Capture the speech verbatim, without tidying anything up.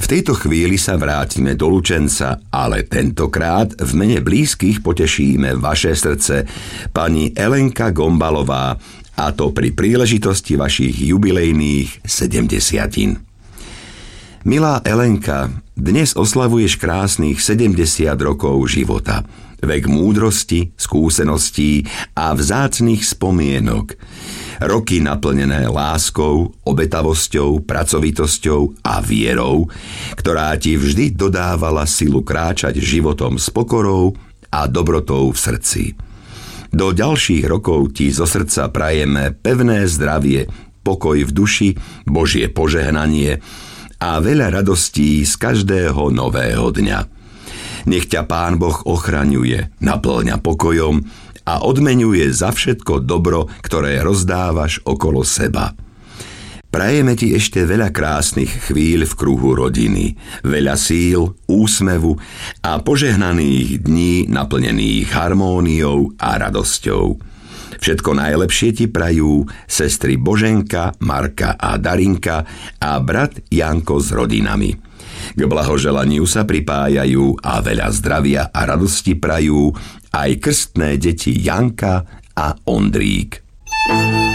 V tejto chvíli sa vrátime do Lučenca, ale tentokrát v mene blízkych potešíme vaše srdce, pani Elenka Gombalová, a to pri príležitosti vašich jubilejných sedemdesiatin. Milá Elenka, dnes oslavuješ krásnych sedemdesiat rokov života. Vek múdrosti, skúseností a vzácnych spomienok. Roky naplnené láskou, obetavosťou, pracovitosťou a vierou, ktorá ti vždy dodávala silu kráčať životom s pokorou a dobrotou v srdci. Do ďalších rokov ti zo srdca prajeme pevné zdravie, pokoj v duši, Božie požehnanie a veľa radostí z každého nového dňa. Nech ťa Pán Boh ochraňuje, napĺňa pokojom a odmeňuje za všetko dobro, ktoré rozdávaš okolo seba. Prajeme ti ešte veľa krásnych chvíľ v kruhu rodiny, veľa síl, úsmevu a požehnaných dní naplnených harmóniou a radosťou. Všetko najlepšie ti prajú sestry Boženka, Marka a Darinka a brat Janko s rodinami. K blahoželaniu sa pripájajú a veľa zdravia a radosti prajú aj krstné deti Janka a Ondrík.